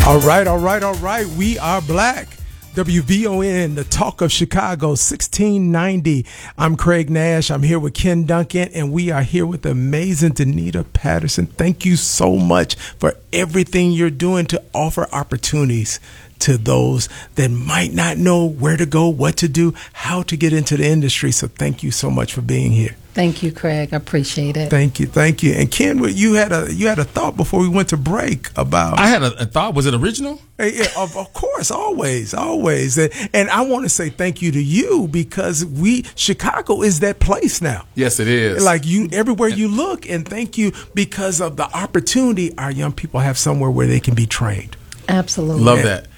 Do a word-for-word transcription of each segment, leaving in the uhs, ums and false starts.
All right, all right, all right. We are black. W V O N, the talk of Chicago, sixteen ninety. I'm Craig Nash. I'm here with Ken Duncan, and we are here with the amazing Danita Patterson. Thank you so much for everything you're doing to offer opportunities to those that might not know where to go, what to do, how to get into the industry. So thank you so much for being here. Thank you, Craig. I appreciate it. Thank you, thank you. And Ken, you had a you had a thought before we went to break about. I had a, a thought. Was it original? Yeah, of, of course, always, always. And, and I want to say thank you to you because we Chicago is that place now. Yes, it is. Like you, everywhere you look, and thank you because of the opportunity our young people have somewhere where they can be trained. Absolutely, love that.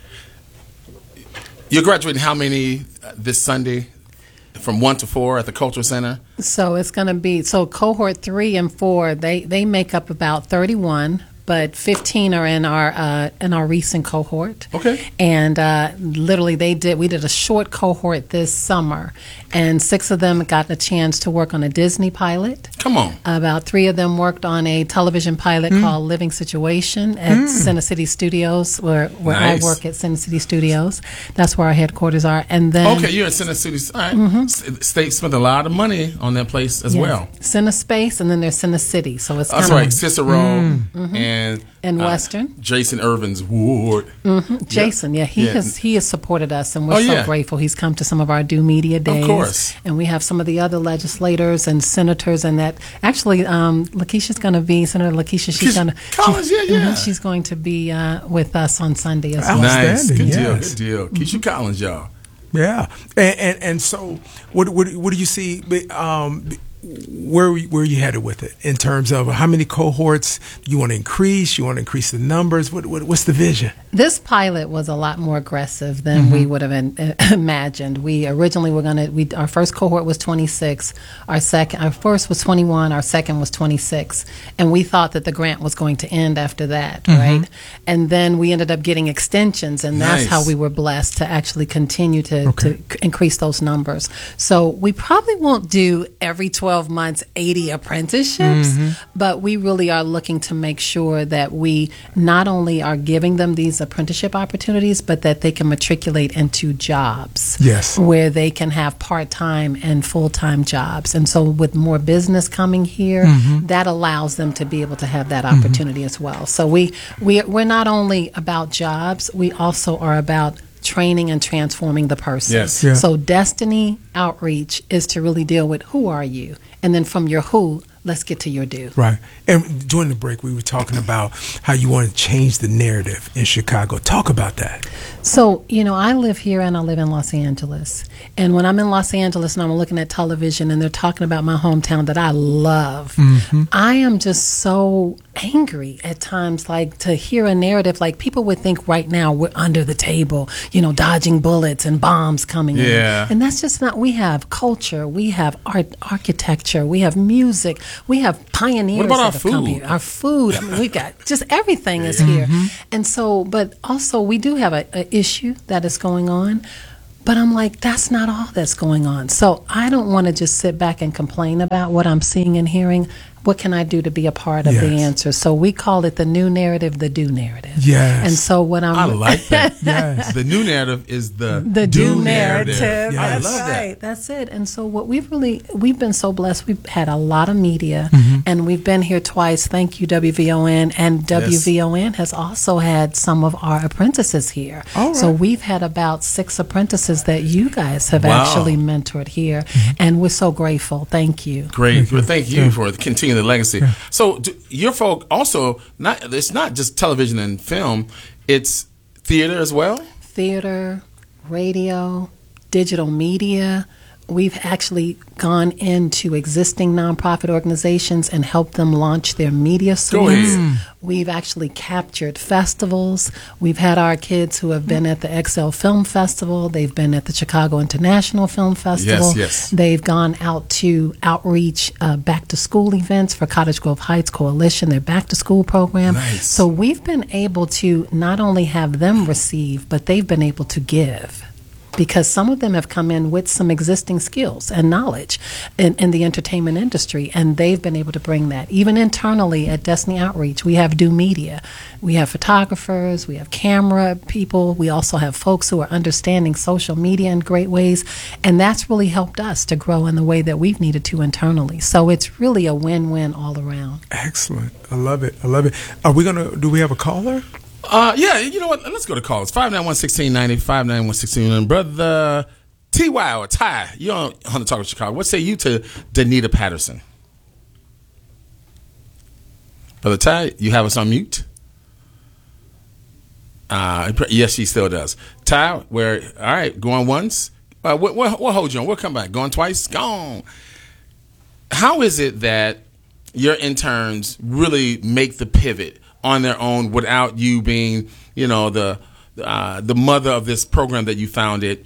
You're graduating how many uh, this Sunday? From one to four at the Cultural Center? So it's going to be, so cohort three and four, they, they make up about thirty-one, but fifteen are in our uh, in our recent cohort. Okay. And uh, literally they did, we did a short cohort this summer, and six of them got a chance to work on a Disney pilot. Come on. About three of them worked on a television pilot mm. called Living Situation at mm. Center City Studios, where, where nice. I work at Center City Studios. That's where our headquarters are. And then okay, you're at Center City. All right. Mm-hmm. State spent a lot of money on that place as yes. well. Center Space, and then there's Center City. So it's that's kind right. of Cicero mm-hmm. and and uh, Western. Jason Irvin's ward. Mm-hmm. Jason, yeah, he yeah. has he has supported us, and we're oh, so yeah. grateful. He's come to some of our Do Media days, of course, and we have some of the other legislators and senators, and that actually, um, Lakeisha's going to be Senator Lakeisha. She's going to Collins, yeah, yeah. Mm-hmm, she's going to be uh, with us on Sunday as well. Nice, good yes. deal, good deal. Keisha mm-hmm. Collins, y'all. Yeah, and and, and so what, what what do you see? Um, where where are you headed with it in terms of how many cohorts you want to increase? You want to increase the numbers? What, what what's the vision? This pilot was a lot more aggressive than mm-hmm. we would have in, uh, imagined. We originally were going to. We our first cohort was twenty-six. Our second, our first was twenty-one. Our second was twenty-six, and we thought that the grant was going to end after that, mm-hmm. right? And then we ended up getting extensions, and that's nice. how we were blessed to actually continue to, okay. to c- increase those numbers. So we probably won't do every twelve months eighty apprenticeships, mm-hmm. but we really are looking to make sure that we not only are giving them these apprenticeship opportunities, but that they can matriculate into jobs. Yes. Where they can have part-time and full-time jobs. And so with more business coming here, mm-hmm. that allows them to be able to have that opportunity mm-hmm. as well. So we, we, we're not only about jobs, we also are about training and transforming the person. Yes. Yeah. So Destiny Outreach is to really deal with who are you? And then from your who, let's get to your do. Right. And during the break, we were talking about how you want to change the narrative in Chicago. Talk about that. So, you know, I live here and I live in Los Angeles. And when I'm in Los Angeles and I'm looking at television and they're talking about my hometown that I love, mm-hmm. I am just so angry at times, like to hear a narrative like people would think right now we're under the table, you know, dodging bullets and bombs coming yeah. in. And that's just not, we have culture, we have art, architecture, we have music, we have pioneers what about that our have food? come here. Our food, I mean, we've got just everything is here. Mm-hmm. And so, but also we do have a, a issue that is going on. But I'm like, that's not all that's going on. So I don't want to just sit back and complain about what I'm seeing and hearing. What can I do to be a part of yes. the answer? So we call it the new narrative, the do narrative. Yes. And so what I'm... I like that. yes. The new narrative is the the do, do narrative. narrative. Yes. That's I love right. that. That's it. And so what we've really, we've been so blessed. We've had a lot of media mm-hmm. and we've been here twice. Thank you, W V O N. And W V O N yes. has also had some of our apprentices here. All right. So we've had about six apprentices that you guys have wow. actually mentored here. Mm-hmm. And we're so grateful. Thank you. Great. Thank you, well, thank you yeah. for continuing the legacy. Yeah. So do, your folk also, not it's not just television and film, it's theater as well? Theater, radio, digital media. We've actually gone into existing nonprofit organizations and helped them launch their media suites. We've actually captured festivals. We've had our kids who have been at the X L Film Festival. They've been at the Chicago International Film Festival. Yes, yes. They've gone out to outreach uh, back to school events for Cottage Grove Heights Coalition, their back to school program. Nice. So we've been able to not only have them receive, but they've been able to give. because some of them have come in with some existing skills and knowledge in, in the entertainment industry, and they've been able to bring that. Even internally at Destiny Outreach, we have Do Media. We have photographers, we have camera people, we also have folks who are understanding social media in great ways, and that's really helped us to grow in the way that we've needed to internally. So it's really a win-win all around. Excellent. I love it. I love it. Are we going to, do we have a caller? Uh, yeah, you know what? Let's go to calls. five nine one, one six nine zero, five nine one, one six nine zero. Brother T Y or Ty, you're on, on the Talk of Chicago. What say you to Danita Patterson? Brother Ty, you have us on mute? Uh, yes, she still does. Ty, where, all right, going once. Uh, what, what, what hold you on? We'll come back. Going twice? Gone. How is it that your interns really make the pivot on their own without you being, you know, the uh, the mother of this program that you founded,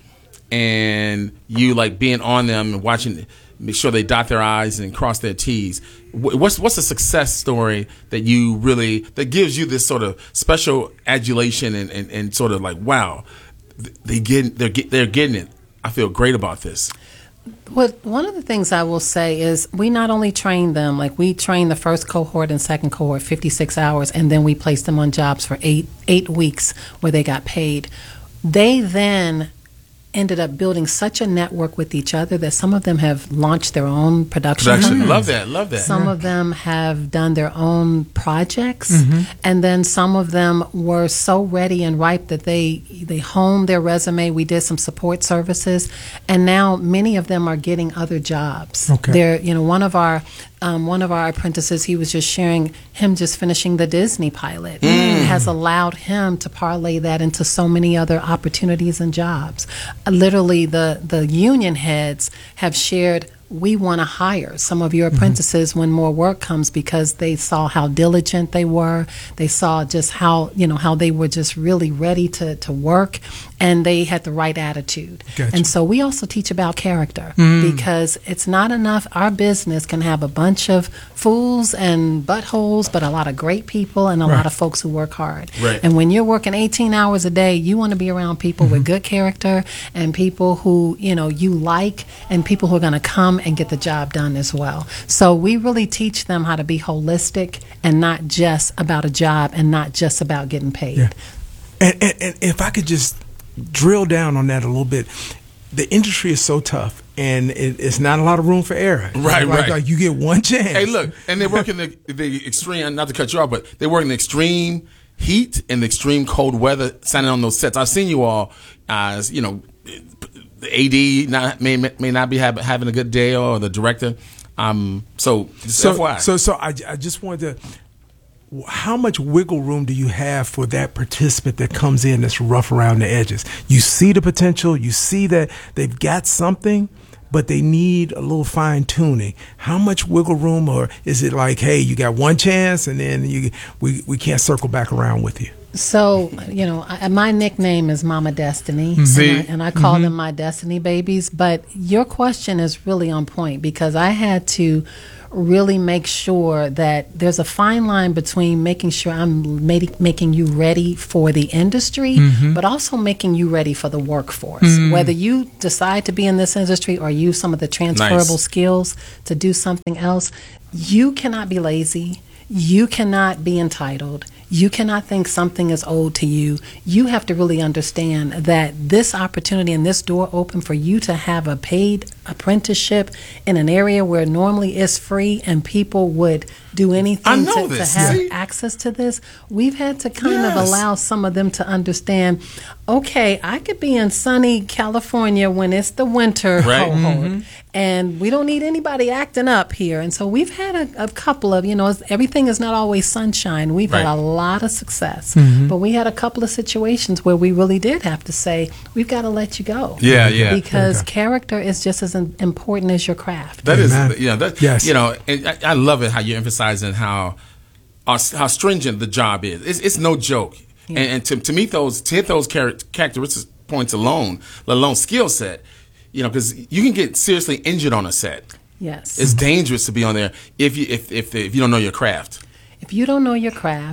and you like being on them and watching, make sure they dot their I's and cross their T's? What's what's a success story that you really, that gives you this sort of special adulation and, and, and sort of like, wow, they get they're get, they're getting it. I feel great about this. Well, one of the things I will say is we not only train them, like we train the first cohort and second cohort fifty-six hours, and then we place them on jobs for eight eight weeks where they got paid. They then ended up building such a network with each other that some of them have launched their own production. Production. companies. Love that. Love that. Some Yeah. of them have done their own projects, Mhm. and then some of them were so ready and ripe that they they honed their resume. We did some support services, and now many of them are getting other jobs. Okay. They're, you know, one of our um, one of our apprentices, he was just sharing him just finishing the Disney pilot. It has allowed him to parlay that into so many other opportunities and jobs. Uh, literally, the the union heads have shared, we want to hire some of your apprentices when more work comes, because they saw how diligent they were. They saw just how, you know, how they were just really ready to, to work, and they had the right attitude. Gotcha. And so we also teach about character, because it's not enough. Our business can have a bunch of fools and buttholes, but a lot of great people and a Right. lot of folks who work hard. Right. And when you're working eighteen hours a day, you want to be around people with good character and people who, you know, you like, and people who are going to come and get the job done as well. So we really teach them how to be holistic and not just about a job and not just about getting paid. Yeah. And, and, and if I could just drill down on that a little bit, the industry is so tough, and it, it's not a lot of room for error. Right, like, right. Like you get one chance. Hey, look, and they work in the, the extreme, not to cut you off, but they work in the extreme heat and the extreme cold weather, standing on those sets. I've seen you all, uh, you know, the A D not, may may not be have, having a good day, or the director. Um, so, just So, F Y I. so, so I, I just wanted to. How much wiggle room do you have for that participant that comes in that's rough around the edges? You see the potential, you see that they've got something, but they need a little fine tuning. How much wiggle room, or is it like, hey, you got one chance, and then you we we can't circle back around with you? So, you know, I, my nickname is Mama Destiny, See? and I, and I call them my Destiny babies. But your question is really on point, because I had to really make sure that there's a fine line between making sure I'm make, making you ready for the industry, but also making you ready for the workforce. Whether you decide to be in this industry or use some of the transferable Nice. skills to do something else, you cannot be lazy. You cannot be entitled. You cannot think something is owed to you. You have to really understand that this opportunity and this door open for you to have a paid apprenticeship in an area where normally it's free and people would do I anything know to, to this. have See? access to this. We've had to kind of Yes. allow some of them to understand, okay, I could be in sunny California when it's the winter Right. cohort, and we don't need anybody acting up here. And so we've had a, a couple of, you know, everything is not always sunshine. We've had Right. a lot of success, but we had a couple of situations where we really did have to say, we've got to let you go. Yeah, yeah. Because Okay. character is just as im- important as your craft. That is, Amen. you know, that, Yes. you know, and I, I love it how you're emphasizing how how how stringent the job is. It's, it's no joke, and, and to to meet those to hit those char- characteristic points alone, let alone skill set, you know, because you can get seriously injured on a set. Yes. It's dangerous to be on there if you if if, if you don't know your craft. If you don't know your craft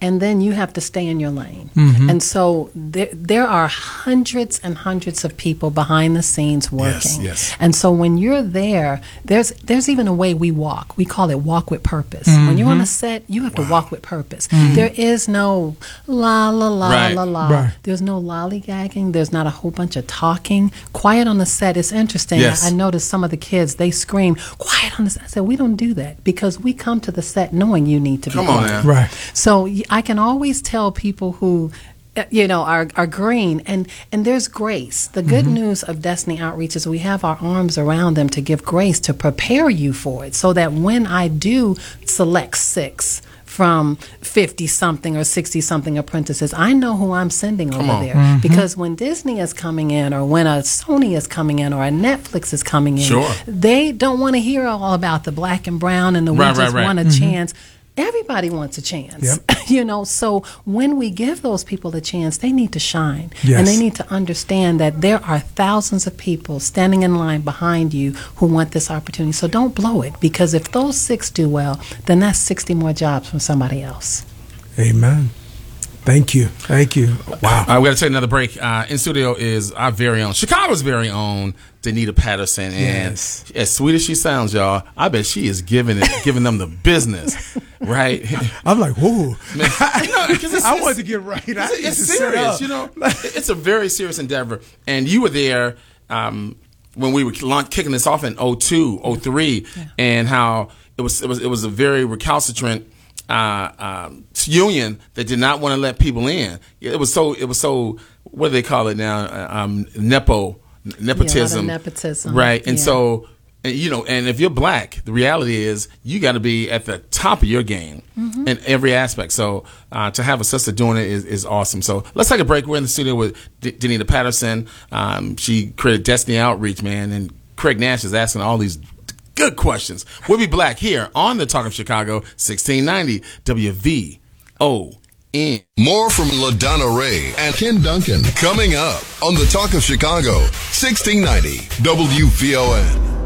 and then you have to stay in your lane. Mm-hmm. And so there, there are hundreds and hundreds of people behind the scenes working. Yes, yes. And so when you're there, there's there's even a way we walk. We call it walk with purpose. Mm-hmm. When you're on a set, you have Wow. to walk with purpose. Mm-hmm. There is no la la la Right. la la. Right. There's no lollygagging. There's not a whole bunch of talking. Quiet on the set. It's interesting. Yes. I, I noticed some of the kids, they scream, quiet on the set. I said, we don't do that because we come to the set knowing you need to be Come on quiet. now. Right. So y- I can always tell people who, uh, you know, are, are green, and, and there's grace. The good news of Destiny Outreach is we have our arms around them to give grace to prepare you for it, so that when I do select six from fifty-something or sixty-something apprentices, I know who I'm sending Come over on. there. Because when Disney is coming in, or when a Sony is coming in, or a Netflix is coming in, Sure. they don't want to hear all about the black and brown and the we Right, right, just right. want a chance. Everybody wants a chance. Yep. You know, so when we give those people a chance, they need to shine. Yes. And they need to understand that there are thousands of people standing in line behind you who want this opportunity. So don't blow it, because if those six do well, then that's sixty more jobs from somebody else. Amen. Thank you. Thank you. Wow. Uh, we got to take another break. Uh, in studio is our very own, Chicago's very own, Danita Patterson. And Yes. as sweet as she sounds, y'all, I bet she is giving it, giving them the business, right? I'm like, whoa. Man, you know, 'cause it's- I it's- wanted to get right. I It's, need it's to sit serious, up. you know. It's a very serious endeavor. And you were there um, when we were launch, kicking this off in oh two, oh three, Yeah. and how it was it was it was a very recalcitrant uh, um, union that did not want to let people in. It was so it was so what do they call it now? Uh, Um, nepo nepotism, Yeah, a lot of nepotism. right? And Yeah. so. And, you know, and if you're black, the reality is you got to be at the top of your game Mm-hmm. in every aspect. So uh, to have a sister doing it is, is awesome. So let's take a break. We're in the studio with D- Danita Patterson. Um, she created Destiny Outreach, man, and Craig Nash is asking all these good questions. We'll be black here on the Talk of Chicago, sixteen ninety W V O N. More from LaDonna Ray and Ken Duncan coming up on the Talk of Chicago, sixteen ninety W V O N.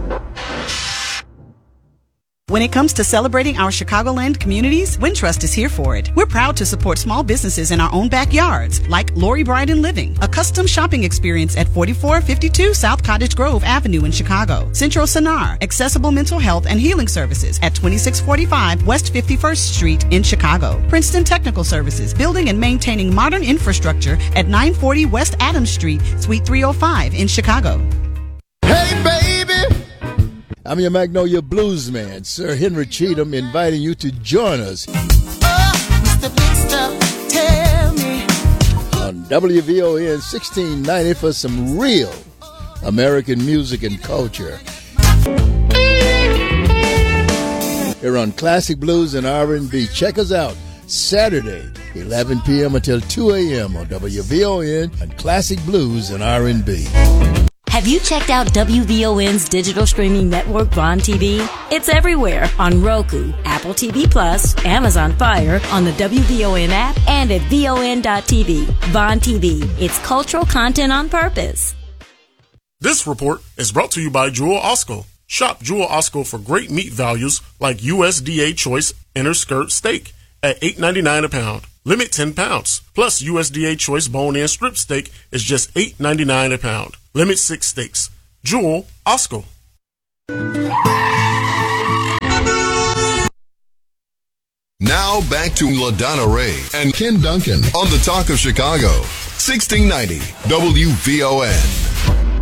When it comes to celebrating our Chicagoland communities, Wintrust is here for it. We're proud to support small businesses in our own backyards, like Lori Bryden Living, a custom shopping experience at forty-four fifty-two South Cottage Grove Avenue in Chicago. Central Sonar, accessible mental health and healing services at twenty-six forty-five West fifty-first Street in Chicago. Princeton Technical Services, building and maintaining modern infrastructure at nine forty West Adams Street, Suite three oh five in Chicago. Hey, baby! I'm your Magnolia Blues man, Sir Henry Cheatham, inviting you to join us Oh, Mister Big Stuff, tell me. on W V O N sixteen ninety for some real American music and culture. Here on Classic Blues and R and B. Check us out Saturday, eleven p.m. until two a.m. on W V O N and Classic Blues and R and B. Have you checked out W V O N's digital streaming network, Vaughn T V? It's everywhere on Roku, Apple T V Plus, Amazon Fire, on the W V O N app, and at V O N dot T V. Vaughn T V. It's cultural content on purpose. This report is brought to you by Jewel Osco. Shop Jewel Osco for great meat values like U S D A Choice Inner Skirt Steak at eight ninety-nine a pound. Limit ten pounds. Plus U S D A Choice Bone-In Strip Steak is just eight ninety-nine a pound. Limit six steaks. Jewel Osco. Now back to LaDonna Ray and Ken Duncan on the Talk of Chicago, sixteen ninety W V O N.